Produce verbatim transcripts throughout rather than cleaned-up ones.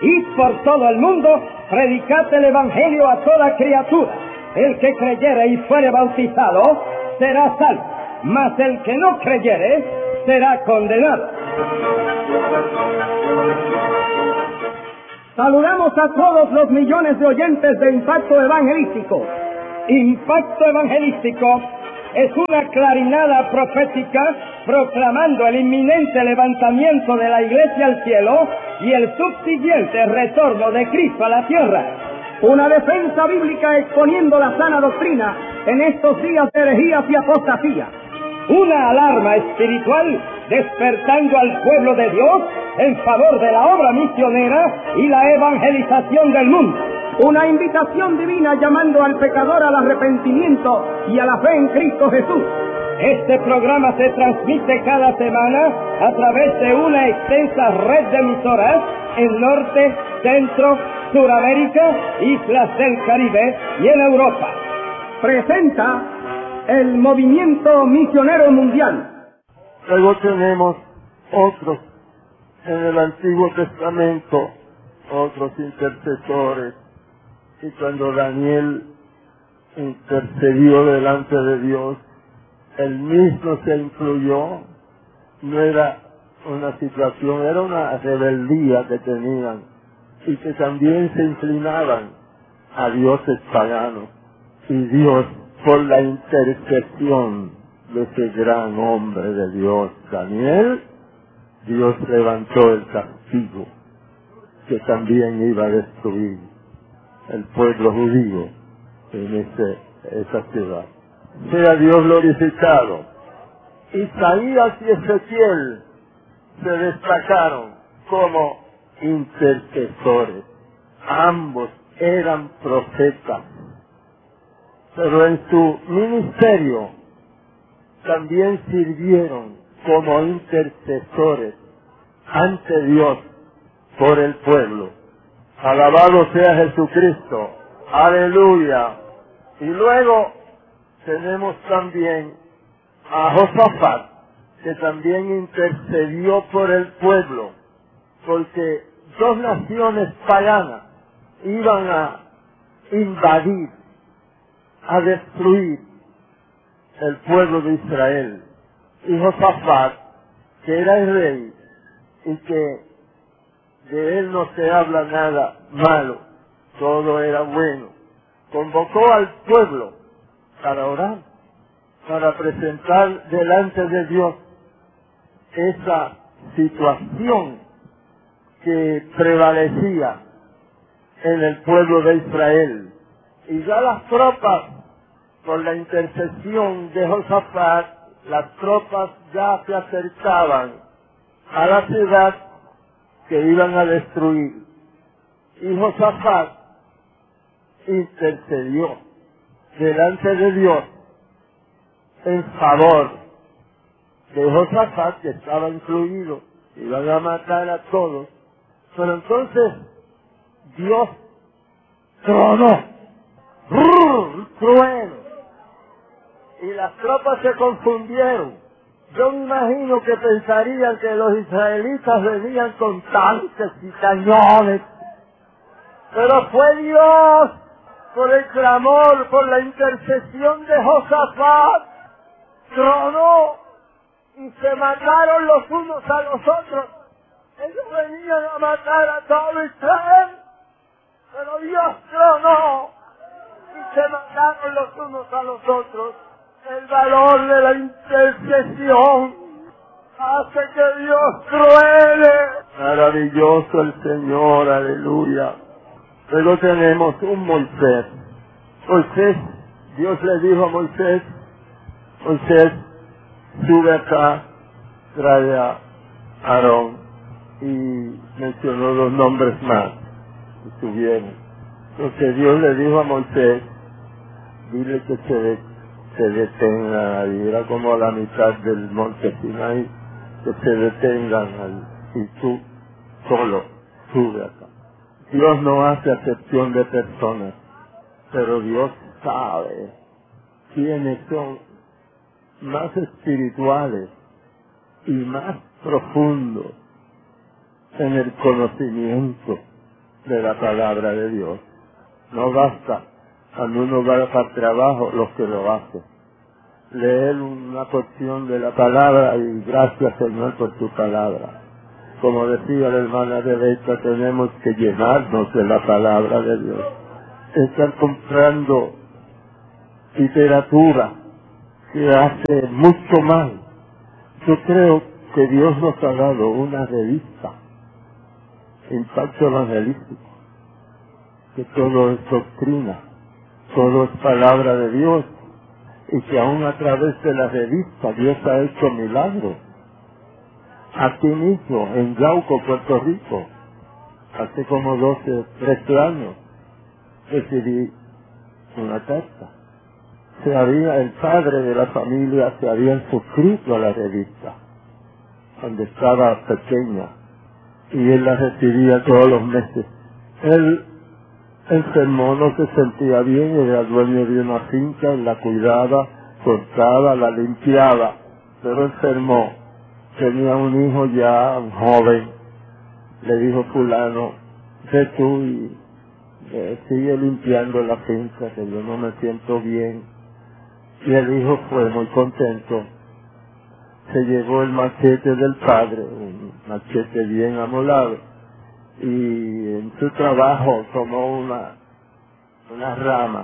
Id por todo el mundo, predicad el Evangelio a toda criatura. El que creyere y fuere bautizado será salvo, mas el que no creyere será condenado. Saludamos a todos los millones de oyentes de Impacto Evangelístico. Impacto Evangelístico es una clarinada profética proclamando el inminente levantamiento de la Iglesia al cielo y el subsiguiente retorno de Cristo a la tierra. Una defensa bíblica exponiendo la sana doctrina en estos días de herejías y apostasía. Una alarma espiritual despertando al pueblo de Dios en favor de la obra misionera y la evangelización del mundo. Una invitación divina llamando al pecador al arrepentimiento y a la fe en Cristo Jesús. Este programa se transmite cada semana a través de una extensa red de emisoras en Norte, Centro, Suramérica, Islas del Caribe y en Europa. Presenta el Movimiento Misionero Mundial. Luego tenemos otros en el Antiguo Testamento, otros intercesores. Y cuando Daniel intercedió delante de Dios, él mismo se incluyó. No era una situación, era una rebeldía que tenían y que también se inclinaban a dioses paganos. Y Dios, por la intercesión de ese gran hombre de Dios, Daniel, Dios levantó el castigo que también iba a destruir el pueblo judío en ese, esa ciudad. Sea Dios glorificado. Isaías y Ezequiel se destacaron como intercesores. Ambos eran profetas, pero en su ministerio también sirvieron como intercesores ante Dios por el pueblo. Alabado sea Jesucristo. Aleluya. Y luego tenemos también a Josafat, que también intercedió por el pueblo, porque dos naciones paganas iban a invadir, a destruir el pueblo de Israel. Y Josafat, que era el rey, y que de él no se habla nada malo, todo era bueno, convocó al pueblo para orar, para presentar delante de Dios esa situación que prevalecía en el pueblo de Israel. Y ya las tropas, por la intercesión de Josafat, las tropas ya se acercaban a la ciudad que iban a destruir. Y Josafat intercedió delante de Dios en favor de Josafat, que estaba incluido, iban a matar a todos. Pero entonces Dios tronó, trueno, y las tropas se confundieron. Yo me imagino que pensarían que los israelitas venían con tanques y cañones, pero fue Dios, por el clamor, por la intercesión de Josafat, tronó y se mataron los unos a los otros. Ellos venían a matar a todo Israel, pero Dios tronó y se mataron los unos a los otros. El valor de la intercesión hace que Dios truene. Maravilloso el Señor, aleluya. Luego tenemos un Moisés. Moisés, Dios le dijo a Moisés, Moisés, sube acá, trae a Aarón, y mencionó dos nombres más, y subieron. Entonces Dios le dijo a Moisés, dile que se ve se detengan ahí, era como a la mitad del monte Sinai, que se detengan ahí, y tú solo sube acá. Dios no hace acepción de personas, pero Dios sabe quiénes son más espirituales y más profundos en el conocimiento de la palabra de Dios. No basta cuando uno va para el trabajo los que lo hacen. Leer una porción de la palabra y gracias Señor por tu palabra. Como decía la hermana Rebeca, tenemos que llenarnos de la palabra de Dios. Estar comprando literatura que hace mucho mal. Yo creo que Dios nos ha dado una revista, Impacto Evangelístico, que todo es doctrina, todo es palabra de Dios, y que aún a través de la revista Dios ha hecho milagros. Aquí mismo, en Yauco, Puerto Rico, hace como doce, trece años, recibí una carta. Se había, el padre de la familia se había suscrito a la revista cuando estaba pequeña y él la recibía todos los meses. Él enfermó, no se sentía bien, era dueño de una finca, él la cuidaba, cortaba, la limpiaba, pero enfermó. Tenía un hijo ya, un joven. Le dijo fulano, ve tú y eh, sigue limpiando la finca, que yo no me siento bien. Y el hijo fue muy contento. Se llevó el machete del padre, un machete bien amolado, y en su trabajo tomó una, una rama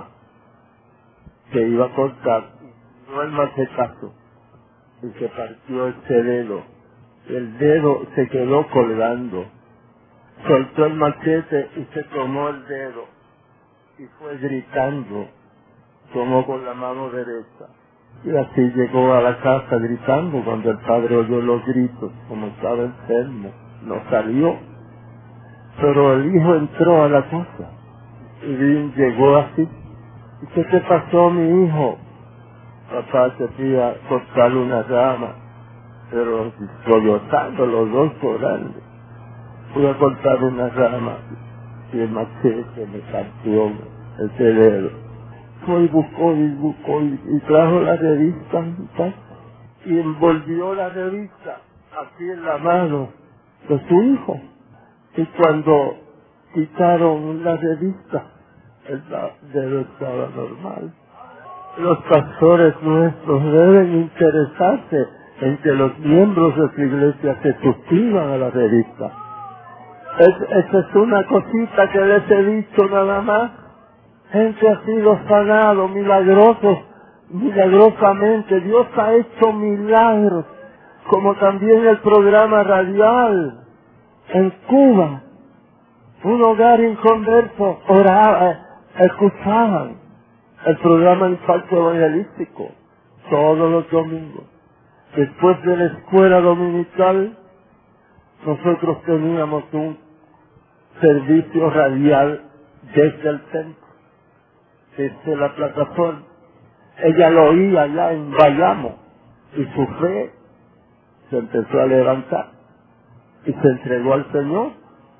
que iba a cortar, no el machetazo, y se partió ese dedo. El dedo se quedó colgando. Soltó el machete y se tomó el dedo y fue gritando. Tomó con la mano derecha y así llegó a la casa gritando. Cuando el padre oyó los gritos, como estaba enfermo, no salió, pero el hijo entró a la casa y llegó así. ¿Y qué te pasó, mi hijo? Papá, se fui a cortar una rama, pero sollozando los dos llorando. Fui a cortar una rama y el machete me partió ese dedo. Fue y buscó y buscó y, y trajo la revista y envolvió la revista aquí en la mano de su hijo. Y cuando quitaron la revista, el dedo estaba normal. Los pastores nuestros deben interesarse en que los miembros de su iglesia se suscriban a la revista. Es, esa es una cosita que les he dicho nada más. Gente ha sido sanado, milagrosos, milagrosamente. Dios ha hecho milagros, como también el programa radial en Cuba. Un hogar inconverso oraba, escuchaban el programa Impacto Evangelístico todos los domingos. Después de la escuela dominical, nosotros teníamos un servicio radial desde el templo, desde la plataforma. Ella lo oía allá en Bayamo y su fe se empezó a levantar y se entregó al Señor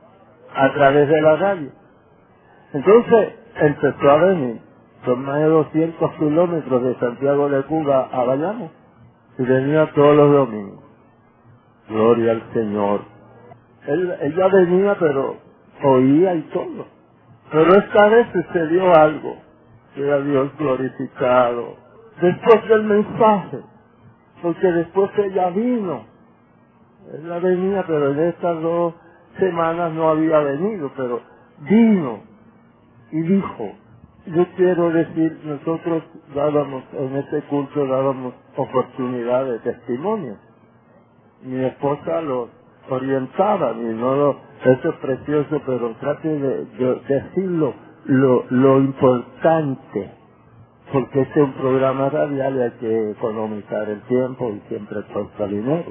a través de la radio. Entonces empezó a venir, son más de doscientos kilómetros de Santiago de Cuba a Bayamo, y venía todos los domingos. Gloria al Señor. Él, ella venía, pero oía y todo. Pero esta vez sucedió algo. Era Dios glorificado. Después del mensaje, porque después ella vino. Ella venía, pero en estas dos semanas no había venido, pero vino y dijo, yo quiero decir, nosotros dábamos, en este culto dábamos oportunidad de testimonio. Mi esposa los orientaba, y no lo, eso es precioso, pero trate de, de decirlo lo, lo importante, porque este es un programa radial y hay que economizar el tiempo y siempre cuesta dinero.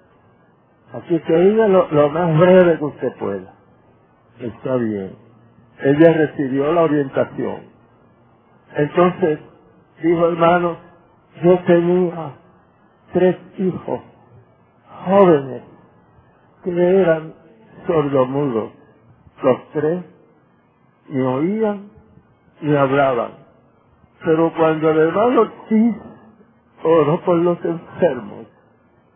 Así que diga lo, lo más breve que usted pueda. Está bien. Ella recibió la orientación. Entonces, dijo, hermano, yo tenía tres hijos jóvenes que eran sordomudos. Los tres ni oían ni hablaban. Pero cuando el hermano Ortiz oró por los enfermos,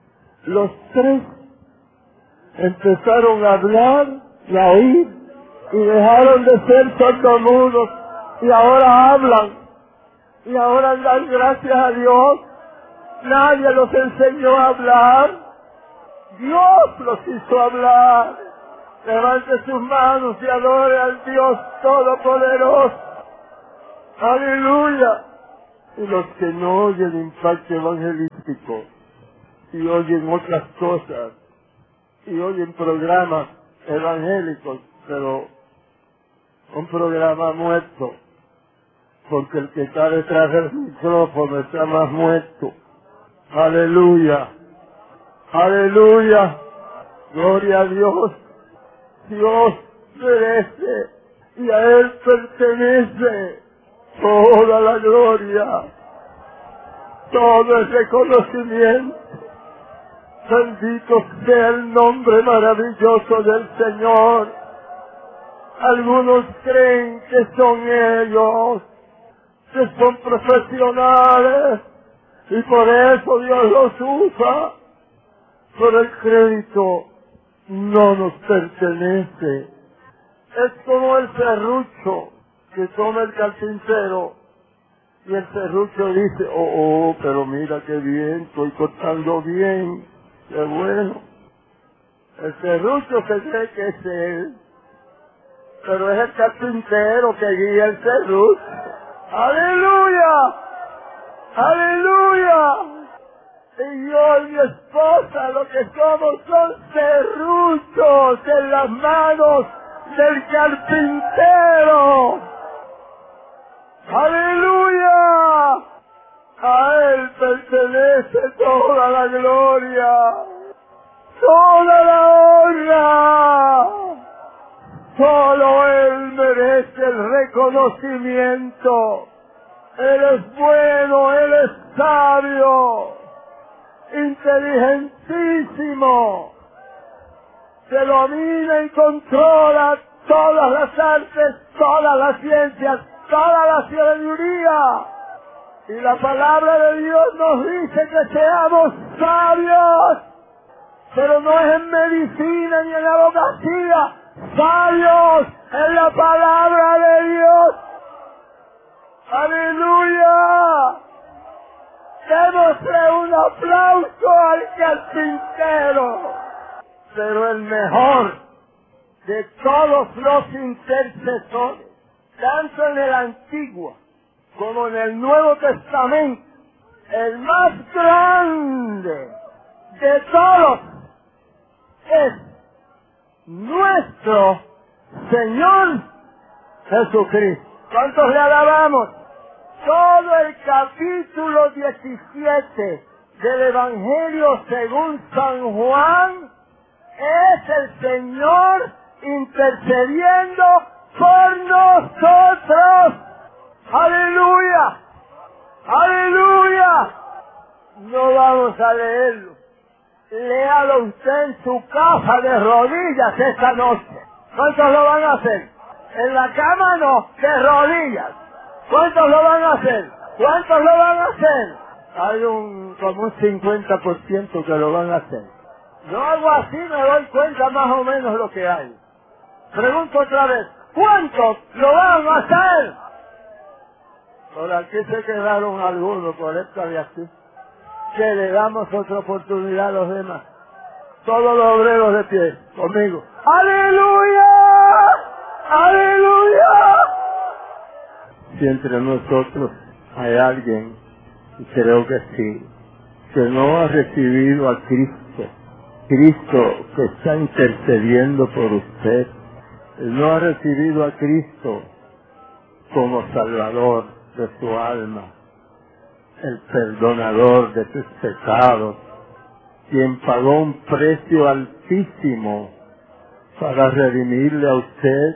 los tres empezaron a hablar y a oír y dejaron de ser sordomudos y ahora hablan y ahora dan gracias a Dios. Nadie los enseñó a hablar, Dios los hizo hablar. Levante sus manos y adore al Dios Todopoderoso. Aleluya. Y los que no oyen impacto evangelístico y oyen otras cosas y oyen programas evangélicos, pero un programa muerto, porque el que está detrás del micrófono está más muerto. Aleluya, aleluya, gloria a Dios. Dios merece y a Él pertenece toda la gloria, todo el reconocimiento. Bendito sea el nombre maravilloso del Señor. Algunos creen que son ellos, que son profesionales, y por eso Dios los usa, pero el crédito no nos pertenece. Es como el serrucho que toma el carpintero, y el serrucho dice, oh, oh, pero mira qué bien, estoy cortando bien, qué bueno. El serrucho se cree que es él, pero es el carpintero que guía el serrucho. ¡Aleluya! ¡Aleluya! Y yo y mi esposa lo que somos son serruchos en las manos del carpintero. ¡Aleluya! A Él pertenece toda la gloria, toda la honra. Solo Él merece el reconocimiento. Él es bueno, Él es sabio, inteligentísimo, que domina y controla todas las artes, todas las ciencias, toda la sabiduría. Y la palabra de Dios nos dice que seamos sabios, pero no es en medicina ni en abogacía, sabios en la palabra de Dios. ¡Aleluya! Démosle un aplauso al carpintero. Pero el mejor de todos los intercesores, tanto en el Antiguo como en el Nuevo Testamento, el más grande de todos es nuestro Señor Jesucristo. ¿Cuántos le alabamos? Todo el capítulo diecisiete del Evangelio según San Juan es el Señor intercediendo por nosotros. ¡Aleluya! ¡Aleluya! No vamos a leerlo. Léalo usted en su casa de rodillas esta noche. ¿Cuántos lo van a hacer? En la cama no, de rodillas. ¿Cuántos lo van a hacer? ¿Cuántos lo van a hacer? Hay un como un cincuenta por ciento que lo van a hacer. Yo hago así, me doy cuenta más o menos lo que hay. Pregunto otra vez, ¿cuántos lo van a hacer? Por aquí se quedaron algunos, por esta de aquí. Que le damos otra oportunidad a los demás. Todos los obreros de pie, conmigo. ¡Aleluya! ¡Aleluya! Si entre nosotros hay alguien, y creo que sí, que no ha recibido a Cristo, Cristo que está intercediendo por usted, no ha recibido a Cristo como Salvador de su alma, el perdonador de sus pecados, quien pagó un precio altísimo para redimirle a usted,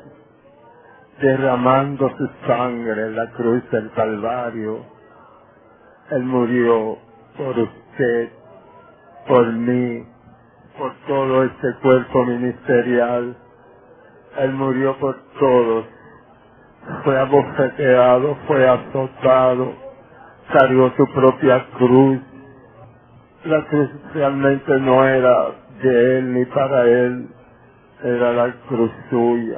derramando su sangre en la cruz del Calvario. Él murió por usted, por mí, por todo este cuerpo ministerial. Él murió por todos. Fue abofeteado, fue azotado, cargó su propia cruz. La cruz realmente no era de él ni para él, era la cruz suya,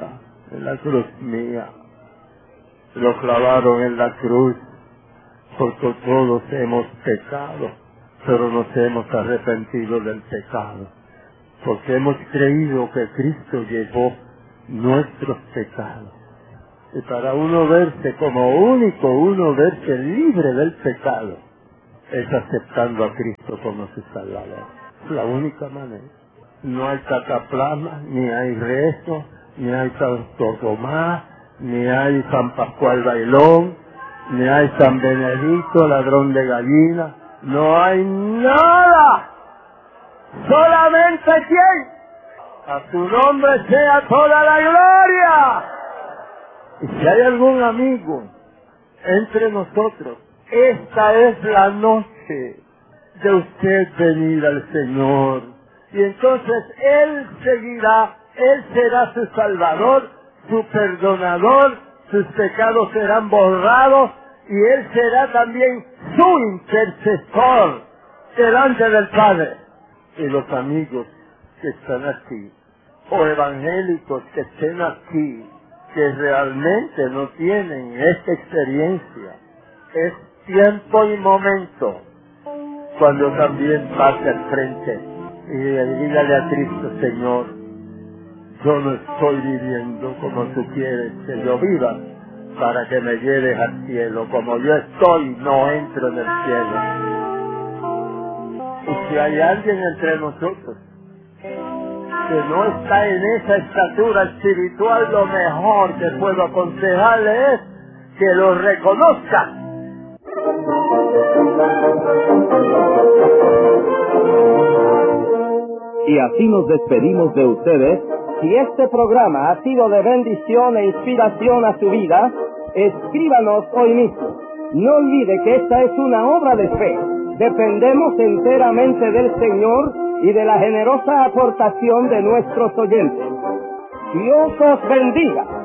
en la cruz mía. Lo clavaron en la cruz, porque todos hemos pecado, pero nos hemos arrepentido del pecado, porque hemos creído que Cristo llevó nuestros pecados. Y para uno verse como único, uno verse libre del pecado, es aceptando a Cristo como su Salvador. Es la única manera. No hay cataplasma, ni hay rezo, ni hay Santo Tomás, ni hay San Pascual Bailón, ni hay San Benedicto, ladrón de gallina. No hay nada. Solamente quién. A tu nombre sea toda la gloria. Y si hay algún amigo entre nosotros, esta es la noche de usted venir al Señor. Y entonces Él seguirá, Él será su Salvador, su perdonador, sus pecados serán borrados y Él será también su intercesor delante del Padre. Y los amigos que están aquí, o evangélicos que estén aquí, que realmente no tienen esta experiencia, es tiempo y momento cuando también pase al frente y dígale a Cristo: Señor, yo no estoy viviendo como tú quieres que yo viva, para que me lleves al cielo. Como yo estoy, no entro en el cielo. Y si hay alguien entre nosotros que no está en esa estatura espiritual, lo mejor que puedo aconsejarle es que lo reconozca. Y así nos despedimos de ustedes. Si este programa ha sido de bendición e inspiración a su vida, escríbanos hoy mismo. No olvide que esta es una obra de fe. Dependemos enteramente del Señor y de la generosa aportación de nuestros oyentes. Dios os bendiga.